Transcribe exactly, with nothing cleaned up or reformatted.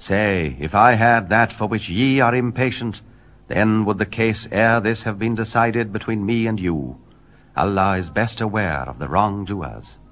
Say, if I had that for which ye are impatient, then would the case ere this have been decided between me and you. Allah is best aware of the wrongdoers.